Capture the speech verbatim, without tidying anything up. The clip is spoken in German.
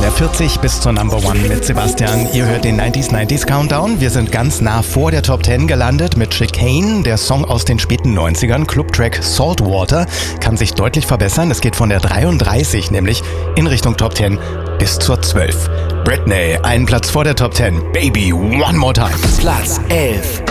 der vierzig bis zur Number One mit Sebastian. Ihr hört den neunziger neunzig Countdown. Wir sind ganz nah vor der Top zehn gelandet mit Chicane. Der Song aus den späten neunzigern, Clubtrack Saltwater, kann sich deutlich verbessern. Es geht von der dreiunddreißig nämlich in Richtung Top zehn bis zur zwölf. Britney, einen Platz vor der Top zehn. Baby, one more time. Platz elf.